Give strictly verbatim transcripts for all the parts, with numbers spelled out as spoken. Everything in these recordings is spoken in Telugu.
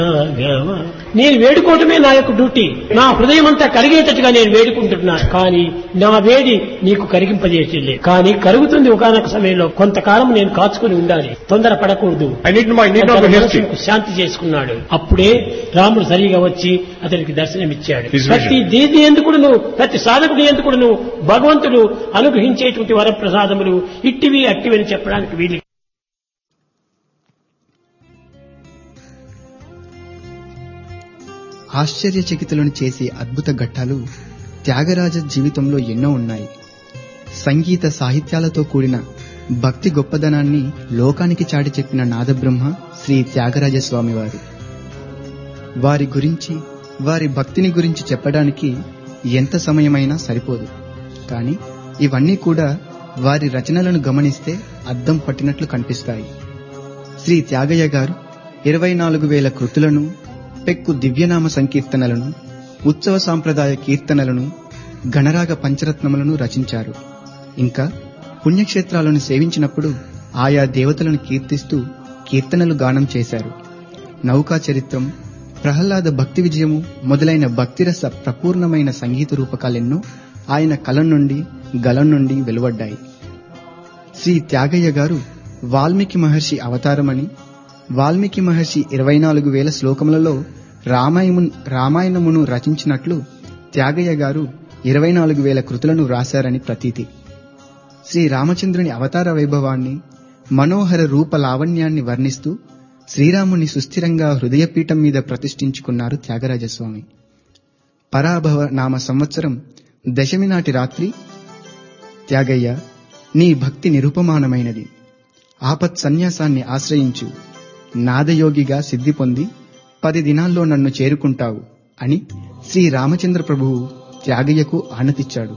నేను వేడుకోవటమే నా యొక్క డ్యూటీ. నా హృదయం అంతా కరిగేటట్టుగా నేను వేడుకుంటున్నా. కానీ నా వేడి నీకు కరిగింపజేసేలే. కానీ కరుగుతుంది ఒకనొక సమయంలో. కొంతకాలం నేను కాచుకుని ఉండాలి, తొందర పడకూడదు. శాంతి చేసుకున్నాడు. అప్పుడే రాముడు సరిగా వచ్చి అతనికి దర్శనమిచ్చాడు. ప్రతి దీది ఎందుకును, ప్రతి సాధకుడు ఎందుకును భగవంతుడు అనుగ్రహించేటువంటి వరప్రసాదములు ఇట్టివి అట్టివి అని చెప్పడానికి వీలు. ఆశ్చర్యచకితులను చేసే అద్భుత ఘట్టాలు త్యాగరాజ జీవితంలో ఎన్నో ఉన్నాయి. సంగీత సాహిత్యాలతో కూడిన భక్తి గొప్పదనాన్ని లోకానికి చాటి చెప్పిన నాదబ్రహ్మ శ్రీ త్యాగరాజస్వామివారు. వారి గురించి, వారి భక్తిని గురించి చెప్పడానికి ఎంత సమయమైనా సరిపోదు. కానీ ఇవన్నీ కూడా వారి రచనలను గమనిస్తే అద్దం పట్టినట్లు కనిపిస్తాయి. శ్రీ త్యాగయ్య గారు ఇరవై నాలుగు వేల కృతులను, పెక్కు దివ్యనామ సంకీర్తనలను, ఉత్సవ సాంప్రదాయ కీర్తనలను, గణరాగ పంచరత్నములను రచించారు. ఇంకా పుణ్యక్షేత్రాలను సేవించినప్పుడు ఆయా దేవతలను కీర్తిస్తూ కీర్తనలు గానం చేశారు. నౌకా చరిత్రం, ప్రహ్లాద భక్తి విజయము మొదలైన భక్తిరస ప్రపూర్ణమైన సంగీత రూపకాలెన్నో ఆయన కలం నుండి, గలం నుండి వెలువడ్డాయి. శ్రీ త్యాగయ్య గారు వాల్మీకి మహర్షి అవతారమని, వాల్మీకి మహర్షి ఇరవై నాలుగు వేల శ్లోకములలో రామాయణము రామాయణమును రచించినట్లు త్యాగయ్య గారు ఇరవై నాలుగు వేల కృతులను రాశారని ప్రతీతి. శ్రీ రామచంద్రుని అవతార వైభవాన్ని, మనోహర రూప లావణ్యాన్ని వర్ణిస్తూ శ్రీరాముని సుస్థిరంగా హృదయపీఠం మీద ప్రతిష్ఠించుకున్నారు త్యాగరాజస్వామి. పరాభవ నామ సంవత్సరం దశమి నాటి రాత్రి, త్యాగయ్య, నీ భక్తి నిరుపమానమైనది. ఆపత్ సన్యాసాన్ని ఆశ్రయించు, నాదయోగిగా సిద్ధి పొంది పది దినాల్లో నన్ను చేరుకుంటావు అని శ్రీ రామచంద్ర ప్రభువు త్యాగయ్యకు ఆనతిచ్చాడు.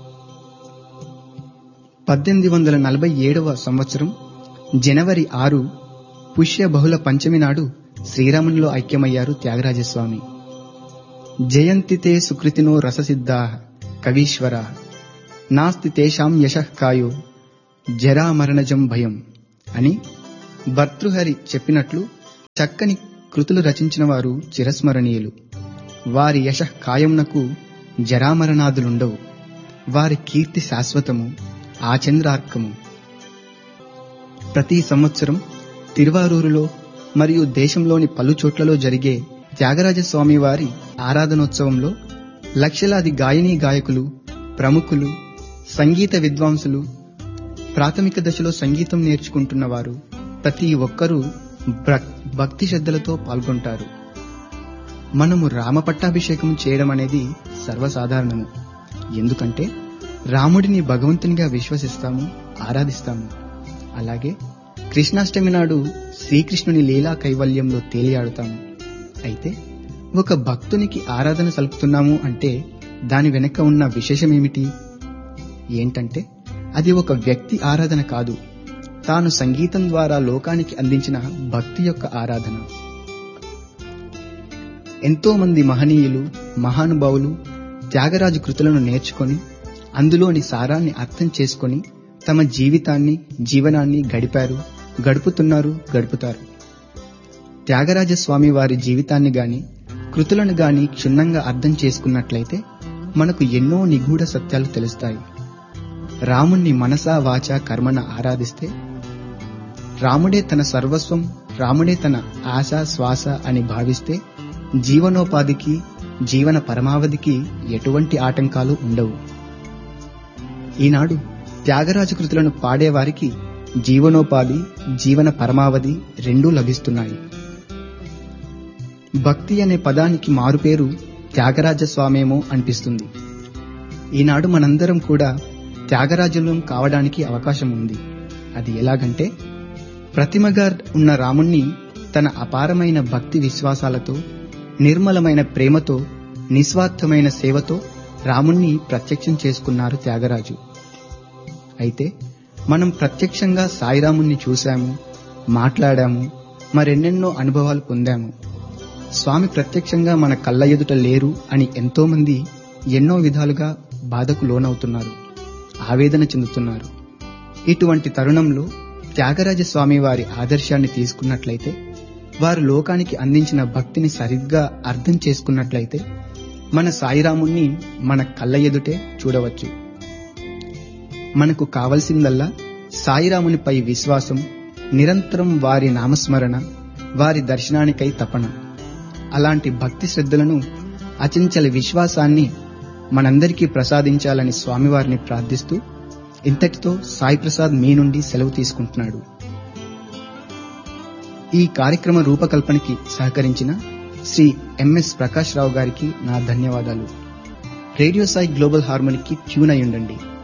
పద్దెనిమిది వందల నలభై ఏడవ సంవత్సరం జనవరి ఆరు పుష్య బహుళ పంచమి నాడు శ్రీరామునిలో ఐక్యమయ్యారు త్యాగరాజస్వామి. జయంతితే సుకృతినో రససిద్ధా కవీశ్వరా నాస్తి తేషాం యశః కాయో జరామరణజం భయం అని భర్తృహరి చెప్పినట్లు చక్కని కృతులు రచించిన వారు చిరస్మరణీయులు. వారి యశః కాయమునకు జరామరణాదులుండవు. వారి కీర్తి శాశ్వతము, ఆచంద్రార్కము. ప్రతి సంవత్సరం తిరువారూరులో మరియు దేశంలోని పలు చోట్లలో జరిగే త్యాగరాజస్వామి వారి ఆరాధనోత్సవంలో లక్షలాది గాయనీ గాయకులు, ప్రముఖులు, సంగీత విద్వాంసులు, ప్రాథమిక దశలో సంగీతం నేర్చుకుంటున్న వారు ప్రతి ఒక్కరూ భక్తి శ్రద్ధలతో పాల్గొంటారు. మనము రామ పట్టాభిషేకం చేయడం అనేది సర్వసాధారణము. ఎందుకంటే రాముడిని భగవంతునిగా విశ్వసిస్తాము, ఆరాధిస్తాము. అలాగే కృష్ణాష్టమి నాడు శ్రీకృష్ణుని లీలా కైవల్యంలో తేలియాడుతాము. అయితే ఒక భక్తునికి ఆరాధన సలుపుతున్నాము అంటే దాని వెనక ఉన్న విశేషమేమిటి? ఏంటంటే అది ఒక వ్యక్తి ఆరాధన కాదు, తాను సంగీతం ద్వారా లోకానికి అందించిన భక్తి యొక్క ఆరాధన. ఎంతో మంది మహనీయులు, మహానుభావులు త్యాగరాజు కృతులను నేర్చుకొని అందులోని సారాన్ని అర్థం చేసుకొని తమ జీవితాన్ని, జీవనాన్ని గడిపారు, గడుపుతున్నారు, గడుపుతారు. త్యాగరాజస్వామి వారి జీవితాన్ని గాని, కృతులను గాని క్షుణ్ణంగా అర్థం చేసుకున్నట్లయితే మనకు ఎన్నో నిగూఢ సత్యాలు తెలుస్తాయి. రాముణ్ణి మనసా వాచా కర్మన ఆరాధిస్తే రాముడే తన సర్వస్వం, రాముడే తన ఆశ శ్వాస అని భావిస్తే జీవనోపాధికి, జీవన పరమావధికి ఎటువంటి ఆటంకాలు ఉండవు. ఈనాడు త్యాగరాజ కృతులను పాడేవారికి జీవనోపాధి, జీవన పరమావధి రెండూ లభిస్తున్నాయి. భక్తి అనే పదానికి మారుపేరు త్యాగరాజస్వామేమో అనిపిస్తుంది. ఈనాడు మనందరం కూడా త్యాగరాజులం కావడానికి అవకాశం ఉంది. అది ఎలాగంటే, ప్రతిమగా ఉన్న రాముణ్ణి తన అపారమైన భక్తి విశ్వాసాలతో, నిర్మలమైన ప్రేమతో, నిస్వార్థమైన సేవతో రాముణ్ణి ప్రత్యక్షం చేసుకున్నారు త్యాగరాజు. అయితే మనం ప్రత్యక్షంగా సాయిరాముణ్ణి చూశాము, మాట్లాడాము, మరెన్నెన్నో అనుభవాలు పొందాము. స్వామి ప్రత్యక్షంగా మన కళ్ళ ఎదుట లేరు అని ఎంతో మంది ఎన్నో విధాలుగా బాధకు లోనవుతున్నారు, ఆవేదన చెందుతున్నారు. ఇటువంటి తరుణంలో త్యాగరాజస్వామి వారి ఆదర్శాన్ని తీసుకున్నట్లయితే వారు లోకానికి అందించిన భక్తిని సరిగ్గా అర్థం చేసుకున్నట్లయితే మన సాయిరాముణ్ణి మన కళ్ళ ఎదుటే చూడవచ్చు. మనకు కావలసిందల్లా సాయిరామునిపై విశ్వాసం, నిరంతరం వారి నామస్మరణ, వారి దర్శనానికై తపన. అలాంటి భక్తి శ్రద్ధలను, అచంచల విశ్వాసాన్ని మనందరికీ ప్రసాదించాలని స్వామివారిని ప్రార్థిస్తూ ఇంతటితో సాయి ప్రసాద్ మీ నుండి సెలవు తీసుకుంటున్నాడు. ఈ కార్యక్రమ రూపకల్పనకి సహకరించిన శ్రీ ఎంఎస్ ప్రకాష్ రావు గారికి నా ధన్యవాదాలు. రేడియో సాయి గ్లోబల్ హార్మోనికి ట్యూన్ అయి ఉండండి.